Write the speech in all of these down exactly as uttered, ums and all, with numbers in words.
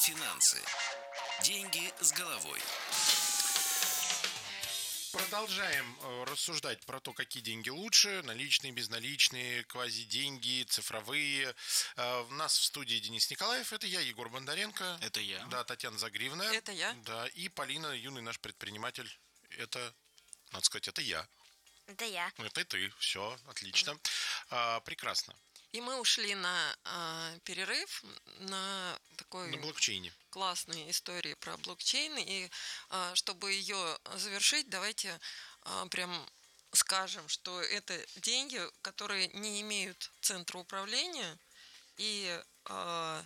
Финансы. Деньги с головой. Продолжаем э, рассуждать про то, какие деньги лучше: наличные, безналичные, квазиденьги, цифровые. Э, у нас в студии Денис Николаев, это я, Егор Бондаренко. Это я. Да, Татьяна Загривная. Это я. Да, и Полина, юный наш предприниматель. Это, надо сказать, это я. Это я. Это ты. Все, отлично. А, прекрасно. И мы ушли на э, перерыв на такой На блокчейне. классной истории про блокчейн. И э, чтобы ее завершить, давайте э, прям скажем, что это деньги, которые не имеют центра управления, и э,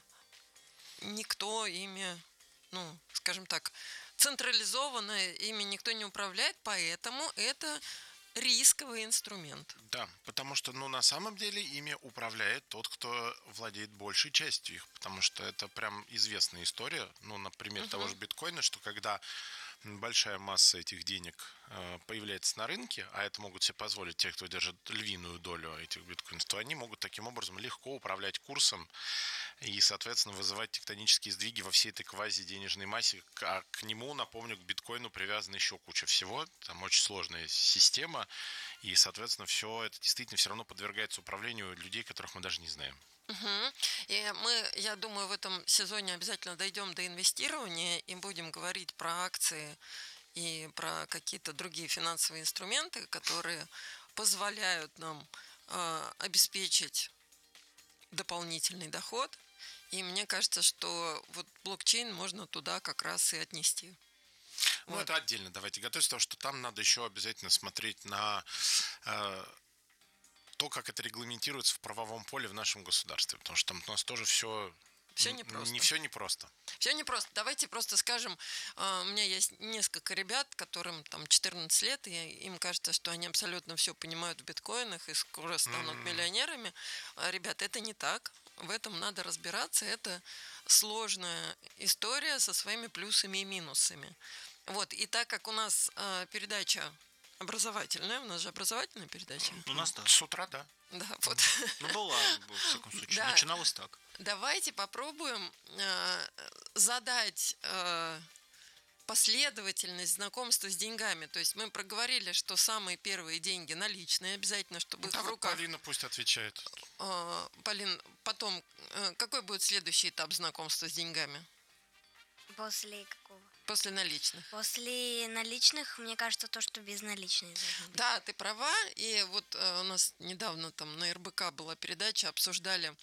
никто ими, ну, скажем так, централизованно ими никто не управляет, поэтому это рисковый инструмент. Да, потому что, ну, на самом деле ими управляет тот, кто владеет большей частью их, потому что это прям известная история, ну, например, uh-huh. того же биткоина, что когда большая масса этих денег э, появляется на рынке, а это могут себе позволить те, кто держит львиную долю этих биткоинов, то они могут таким образом легко управлять курсом и, соответственно, вызывать тектонические сдвиги во всей этой квази-денежной массе. А к нему, напомню, к биткоину привязана еще куча всего. Там очень сложная система. И, соответственно, все это действительно все равно подвергается управлению людей, которых мы даже не знаем. Угу. И мы, я думаю, в этом сезоне обязательно дойдем до инвестирования и будем говорить про акции и про какие-то другие финансовые инструменты, которые позволяют нам э, обеспечить дополнительный доход. И мне кажется, что вот блокчейн можно туда как раз и отнести. Ну, вот. Это отдельно. Давайте готовиться, потому что там надо еще обязательно смотреть на э, то, как это регламентируется в правовом поле в нашем государстве. Потому что там у нас тоже все... Все непросто. Не все непросто. Все непросто. Давайте просто скажем, у меня есть несколько ребят, которым там четырнадцать лет, и им кажется, что они абсолютно все понимают в биткоинах и скоро станут mm. миллионерами. Ребят, это не так. В этом надо разбираться. Это сложная история со своими плюсами и минусами. Вот. И так как у нас передача образовательная, у нас же образовательная передача. У нас да. С утра, да. Да, вот. Ну, была, во всяком случае. Да. Начиналось так. Давайте попробуем э, задать э, последовательность знакомства с деньгами. То есть мы проговорили, что самые первые деньги наличные, обязательно, чтобы да, их в руках. Полина пусть отвечает. Э, Полин, потом, э, какой будет следующий этап знакомства с деньгами? После какого? После наличных. После наличных, мне кажется, то, что безналичные должны быть. Да, ты права. И вот э, у нас недавно там на эр бэ ка была передача, обсуждали,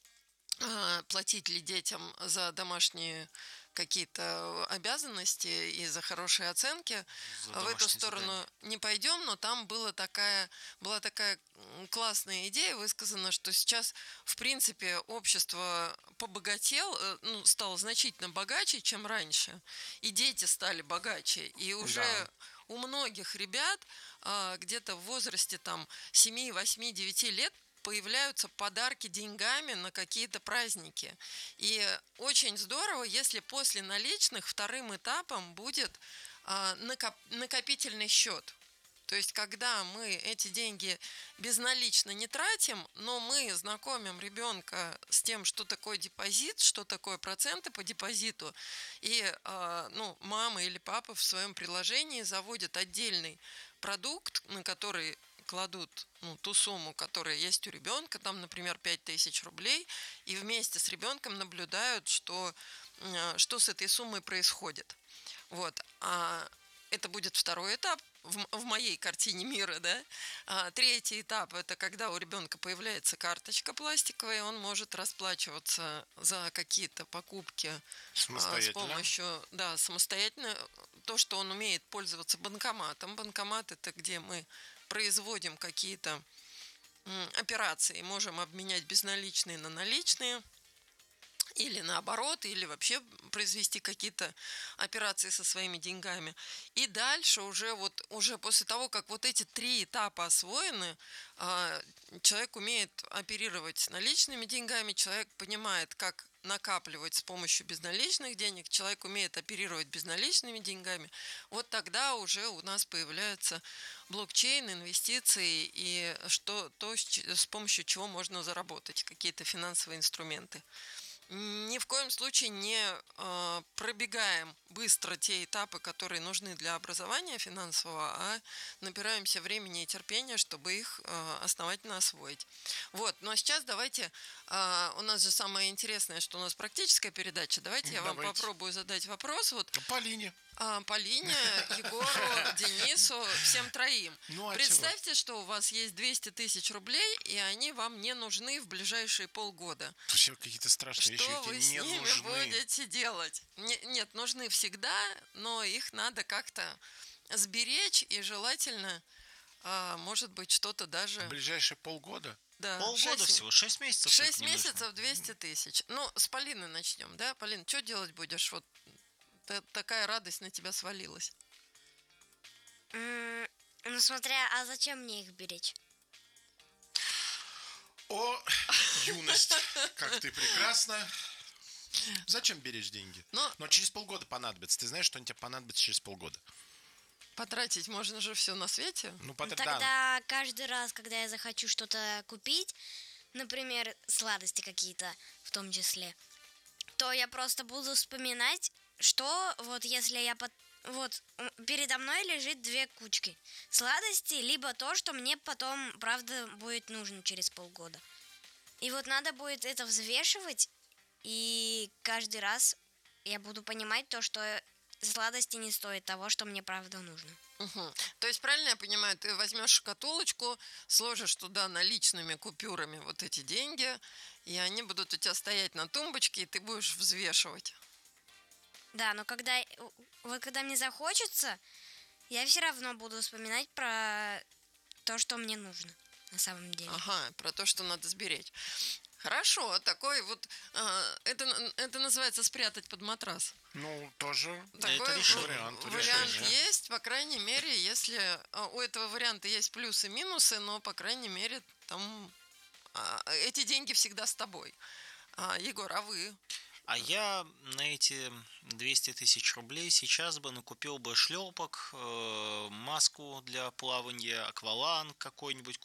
э, платить ли детям за домашние какие-то обязанности и за хорошие оценки. В эту сторону задания. Не пойдем, но там была такая, была такая классная идея высказана, что сейчас, в принципе, общество побогатело, ну, стало значительно богаче, чем раньше, и дети стали богаче, и уже да. у многих ребят где-то в возрасте там семь, восемь, девять лет появляются подарки деньгами на какие-то праздники. И очень здорово, если после наличных вторым этапом будет а, накоп, накопительный счет. То есть, когда мы эти деньги безналично не тратим, но мы знакомим ребенка с тем, что такое депозит, что такое проценты по депозиту, и а, ну, мама или папа в своем приложении заводят отдельный продукт, на который кладут ну, ту сумму, которая есть у ребенка, там, например, пять тысяч рублей, и вместе с ребенком наблюдают, что, что с этой суммой происходит. Вот. А это будет второй этап в, в моей картине мира, да. А третий этап – это когда у ребенка появляется карточка пластиковая, и он может расплачиваться за какие-то покупки с помощью, да, самостоятельно. То, что он умеет пользоваться банкоматом. Банкомат – это где мы производим какие-то операции, можем обменять безналичные на наличные, или наоборот, или вообще произвести какие-то операции со своими деньгами. И дальше уже, вот, уже после того, как вот эти три этапа освоены, человек умеет оперировать наличными деньгами, человек понимает, как накапливать с помощью безналичных денег, человек умеет оперировать безналичными деньгами, вот тогда уже у нас появляется блокчейн, инвестиции и что, то, с помощью чего можно заработать, какие-то финансовые инструменты. ни в коем случае не э, пробегаем быстро те этапы, которые нужны для образования финансового, а набираемся времени и терпения, чтобы их э, основательно освоить. Вот, ну а сейчас давайте, э, у нас же самое интересное, что у нас практическая передача, давайте я вам Давайте. попробую задать вопрос. Вот Полине. а, Полине, Егору, Денису, всем троим. Ну, а Представьте, что у вас есть двести тысяч рублей, и они вам не нужны в ближайшие полгода. Все какие-то страшные Что вещи, вы эти с не ними нужны. будете делать? Не- нет, нужны всегда, но их надо как-то сберечь, и желательно, а, может быть, что-то даже... В ближайшие полгода? Да, Полгода шесть- всего, шесть месяцев. Шесть это не нужно. месяцев двести тысяч. Ну, с Полины начнем, да? Полин, что делать будешь? Вот та- такая радость на тебя свалилась. М, Ну, смотря, а зачем мне их беречь? О, юность, как ты прекрасна. Зачем беречь деньги? Но Но через полгода понадобится. Ты знаешь, что они тебе понадобятся через полгода? потратить можно же все на свете. Ну, Ну, потом, Тогда каждый раз, когда я захочу что-то купить, например, сладости какие-то в том числе, то я просто буду вспоминать, что вот если я под... вот м, передо мной лежит две кучки сладостей, либо то, что мне потом, правда, будет нужно через полгода. И вот надо будет это взвешивать, и каждый раз я буду понимать то, что сладости не стоят того, что мне правда нужно. Мгм. То есть, правильно я понимаю, ты возьмешь шкатулочку, сложишь туда наличными купюрами вот эти деньги, и они будут у тебя стоять на тумбочке, и ты будешь взвешивать. Да, но когда вот когда мне захочется, я все равно буду вспоминать про то, что мне нужно на самом деле. Ага, про то, что надо сберечь. Хорошо, такой вот, а, это, это называется спрятать под матрас. ну, тоже Такой это решение. вариант. вариант решение. есть, по крайней мере, если а, у этого варианта есть плюсы и минусы, но, по крайней мере, там а, эти деньги всегда с тобой. А, Егор, а вы? А я на эти двести тысяч рублей сейчас бы накупил бы шлепок, э, маску для плавания, акваланг какой-нибудь